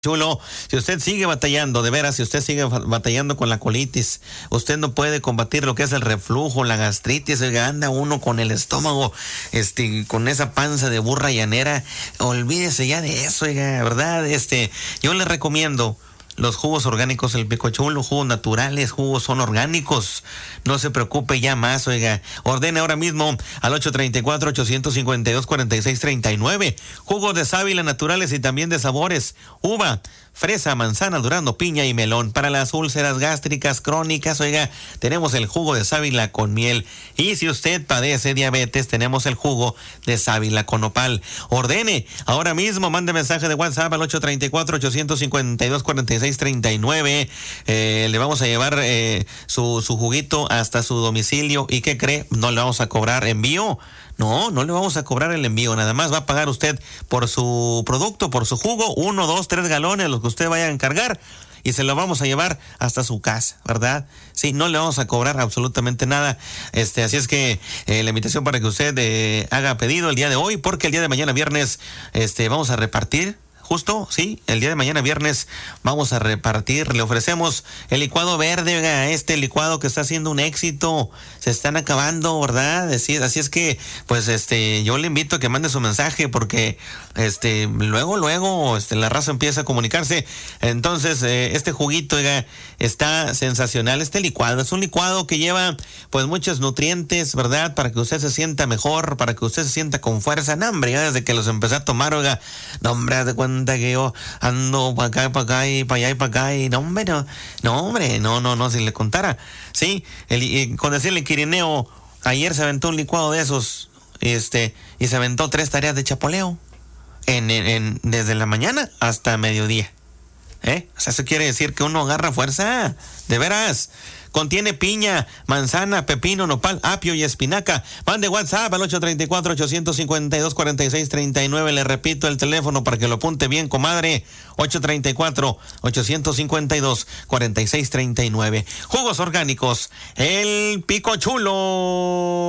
Chulo, si usted sigue batallando, de veras, si usted sigue batallando con la colitis, usted no puede combatir lo que es el reflujo, la gastritis, oiga, anda uno con el estómago, con esa panza de burra llanera, olvídese ya de eso, oiga, ¿verdad? Yo le recomiendo los jugos orgánicos, el Pico Chulo, jugos naturales, jugos son orgánicos. No se preocupe ya más, oiga. Ordene ahora mismo al 834-852-4639. Jugos de sábila naturales y también de sabores. Uva, fresa, manzana, durazno, piña y melón. Para las úlceras gástricas crónicas, oiga, tenemos el jugo de sábila con miel. Y si usted padece diabetes, tenemos el jugo de sábila con nopal. Ordene ahora mismo, mande mensaje de WhatsApp al 834-852-4639. Le vamos a llevar su juguito hasta su domicilio. ¿Y qué cree? No le vamos a cobrar envío. No le vamos a cobrar el envío, nada más va a pagar usted por su producto, por su jugo, 1, 2, 3 galones, los que usted vaya a encargar, y se lo vamos a llevar hasta su casa, ¿verdad? Sí, no le vamos a cobrar absolutamente nada, así es que la invitación para que usted haga pedido el día de hoy, porque el día de mañana viernes, vamos a repartir. Justo, sí, el día de mañana viernes vamos a repartir, le ofrecemos el licuado verde, oiga, licuado que está haciendo un éxito, se están acabando, ¿verdad? Así es que, pues, yo le invito a que mande su mensaje porque, luego, la raza empieza a comunicarse. Entonces, este juguito, oiga, está sensacional. Este licuado es un licuado que lleva, pues, muchos nutrientes, ¿verdad? Para que usted se sienta mejor, para que usted se sienta con fuerza. No, hombre, ya desde que los empecé a tomar, oiga, no, hombre, haz de cuenta que yo ando para acá y para allá y para acá y no, si le contara, sí, con decirle Quirineo, ayer se aventó un licuado de esos, y se aventó 3 tareas de chapoleo, desde la mañana hasta mediodía, o sea, eso quiere decir que uno agarra fuerza, de veras. Contiene piña, manzana, pepino, nopal, apio y espinaca. Mande WhatsApp al 834-852-4639. Le repito el teléfono para que lo apunte bien, comadre. 834-852-4639. Jugos orgánicos, el Pico Chulo.